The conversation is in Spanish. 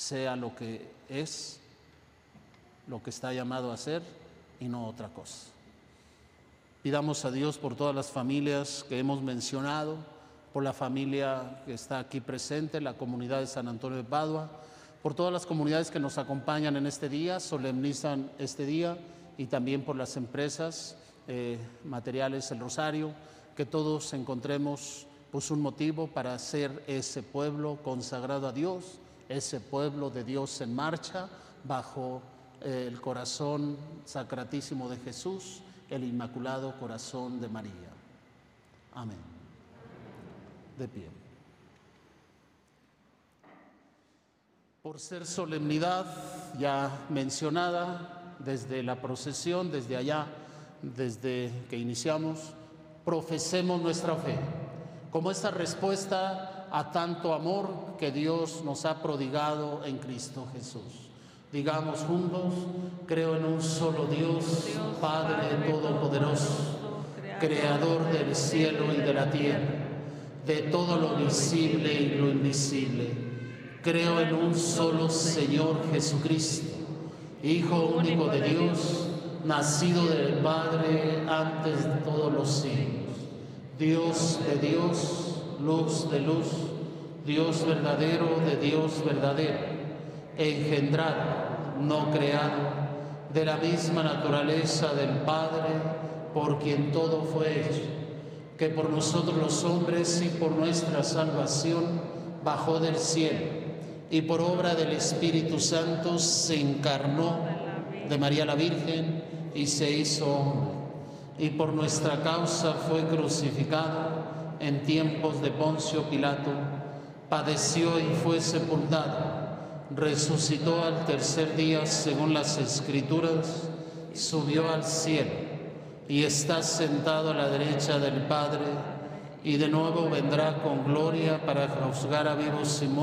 sea lo que es, lo que está llamado a ser y no otra cosa. Pidamos a Dios por todas las familias que hemos mencionado, por la familia que está aquí presente, la comunidad de San Antonio de Padua, por todas las comunidades que nos acompañan en este día, solemnizan este día, y también por las empresas materiales El Rosario, que todos encontremos pues un motivo para ser ese pueblo consagrado a Dios, ese pueblo de Dios en marcha bajo el corazón sacratísimo de Jesús, el Inmaculado Corazón de María. Amén. De pie. Por ser solemnidad ya mencionada desde la procesión, desde allá, desde que iniciamos, profesemos nuestra fe como esta respuesta a tanto amor que Dios nos ha prodigado en Cristo Jesús. Digamos juntos: creo en un solo Dios, Padre Todopoderoso, Creador del cielo y de la tierra, de todo lo visible y lo invisible. Creo en un solo Señor Jesucristo, Hijo único de Dios, nacido del Padre antes de todos los siglos, Dios de Dios, luz de luz, Dios verdadero de Dios verdadero, engendrado, no creado, de la misma naturaleza del Padre, por quien todo fue hecho, que por nosotros los hombres y por nuestra salvación bajó del cielo, y por obra del Espíritu Santo se encarnó de María la Virgen y se hizo hombre, y por nuestra causa fue crucificado en tiempos de Poncio Pilato, padeció y fue sepultado, resucitó al tercer día según las Escrituras, subió al cielo y está sentado a la derecha del Padre, y de nuevo vendrá con gloria para juzgar a vivos y muertos.